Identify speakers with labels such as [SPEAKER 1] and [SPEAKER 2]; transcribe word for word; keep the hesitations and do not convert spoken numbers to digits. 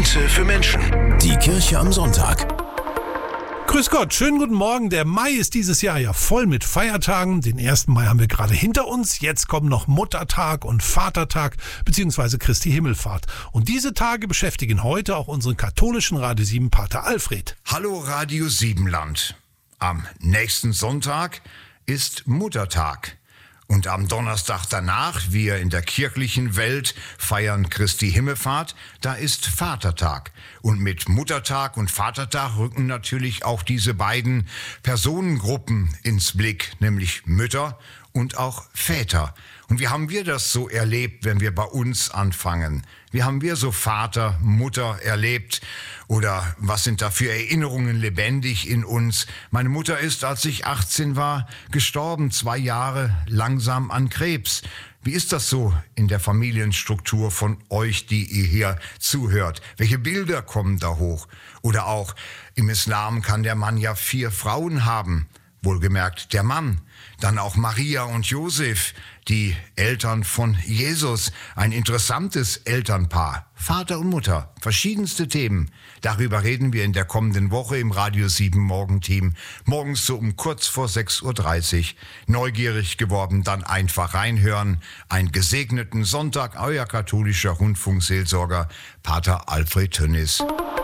[SPEAKER 1] Momente für Menschen.
[SPEAKER 2] Die Kirche am Sonntag.
[SPEAKER 3] Grüß Gott, schönen guten Morgen. Der Mai ist dieses Jahr ja voll mit Feiertagen. Den ersten Mai haben wir gerade hinter uns. Jetzt kommen noch Muttertag und Vatertag bzw. Christi Himmelfahrt. Und diese Tage beschäftigen heute auch unseren katholischen Radio sieben Pater Alfred.
[SPEAKER 4] Hallo Radio Siebenland. Am nächsten Sonntag ist Muttertag. Und am Donnerstag danach, wir in der kirchlichen Welt feiern Christi Himmelfahrt, da ist Vatertag. Und mit Muttertag und Vatertag rücken natürlich auch diese beiden Personengruppen ins Blick, nämlich Mütter und auch Väter. Und wie haben wir das so erlebt, wenn wir bei uns anfangen? Wie haben wir so Vater, Mutter erlebt? Oder was sind da für Erinnerungen lebendig in uns? Meine Mutter ist, als ich achtzehn war, gestorben, zwei Jahre langsam an Krebs. Wie ist das so in der Familienstruktur von euch, die ihr hier zuhört? Welche Bilder kommen da hoch? Oder auch im Islam kann der Mann ja vier Frauen haben. Wohlgemerkt der Mann. Dann auch Maria und Josef, die Eltern von Jesus. Ein interessantes Elternpaar. Vater und Mutter, verschiedenste Themen. Darüber reden wir in der kommenden Woche im Radio sieben Morgenteam. Morgens so um kurz vor sechs Uhr dreißig. Neugierig geworden, dann einfach reinhören. Einen gesegneten Sonntag, euer katholischer Rundfunkseelsorger Pater Alfred Tönnis.